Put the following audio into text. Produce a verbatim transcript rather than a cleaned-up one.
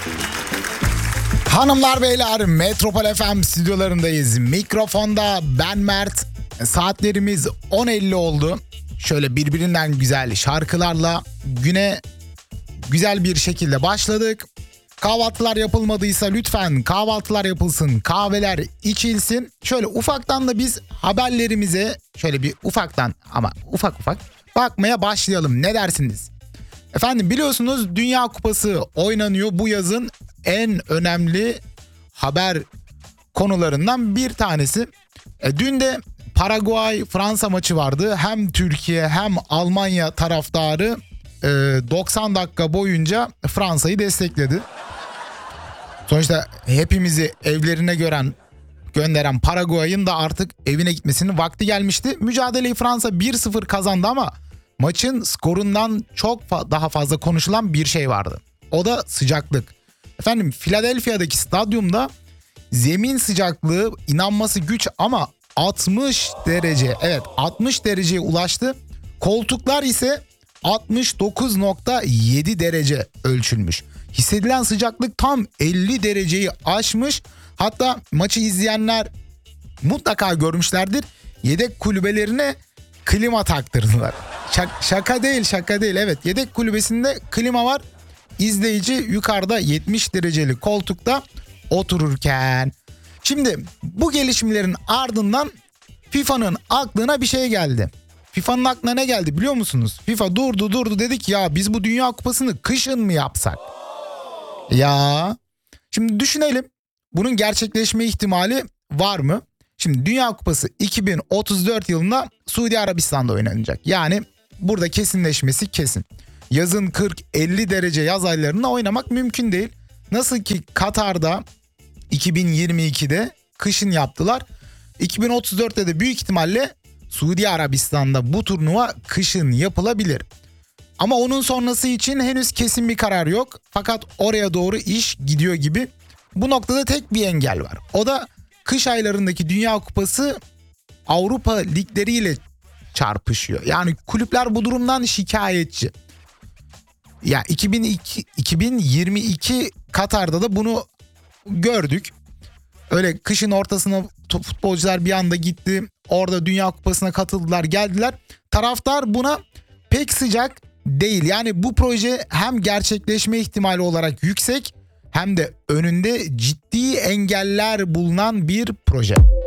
Hanımlar beyler, Metropol F M stüdyolarındayız. Mikrofonda ben Mert. Saatlerimiz on elli oldu. Şöyle birbirinden güzel şarkılarla güne güzel bir şekilde başladık. Kahvaltılar yapılmadıysa lütfen kahvaltılar yapılsın, kahveler içilsin. Şöyle ufaktan da biz haberlerimize şöyle bir ufaktan ama ufak ufak bakmaya başlayalım. Ne dersiniz? Efendim biliyorsunuz Dünya Kupası oynanıyor. Bu yazın en önemli haber konularından bir tanesi. E, dün de Paraguay-Fransa maçı vardı. Hem Türkiye hem Almanya taraftarı e, doksan dakika boyunca Fransa'yı destekledi. Sonuçta hepimizi evlerine gören, gönderen Paraguay'ın da artık evine gitmesinin vakti gelmişti. Mücadeleyi Fransa bir sıfır kazandı ama maçın skorundan çok fa- daha fazla konuşulan bir şey vardı. O da sıcaklık. Efendim Philadelphia'daki stadyumda zemin sıcaklığı inanması güç ama altmış derece, evet altmış dereceye ulaştı. Koltuklar ise altmış dokuz nokta yedi derece ölçülmüş. Hissedilen sıcaklık tam elli dereceyi aşmış. Hatta maçı izleyenler mutlaka görmüşlerdir. Yedek kulübelerine klima taktırdılar. Şak- şaka değil şaka değil evet, yedek kulübesinde klima var. İzleyici yukarıda yetmiş dereceli koltukta otururken. Şimdi bu gelişmelerin ardından FIFA'nın aklına bir şey geldi. FIFA'nın aklına ne geldi biliyor musunuz? FIFA durdu durdu dedik ya biz bu Dünya Kupası'nı kışın mı yapsak? Ya şimdi düşünelim, bunun gerçekleşme ihtimali var mı? Şimdi Dünya Kupası iki bin otuz dört yılında Suudi Arabistan'da oynanacak. Yani burada kesinleşmesi kesin. Yazın kırk elli derece yaz aylarında oynamak mümkün değil. Nasıl ki Katar'da iki bin yirmi ikide kışın yaptılar. iki bin otuz dörtte de büyük ihtimalle Suudi Arabistan'da bu turnuva kışın yapılabilir. Ama onun sonrası için henüz kesin bir karar yok. Fakat oraya doğru iş gidiyor gibi. Bu noktada tek bir engel var. O da kış aylarındaki Dünya Kupası Avrupa ligleriyle çarpışıyor. Yani kulüpler bu durumdan şikayetçi. Ya iki bin iki, iki bin yirmi iki Katar'da da bunu gördük. Öyle kışın ortasına futbolcular bir anda gitti. Orada Dünya Kupası'na katıldılar, geldiler. Taraftar buna pek sıcak değil. Yani bu proje hem gerçekleşme ihtimali olarak yüksek hem de önünde ciddi engeller bulunan bir proje.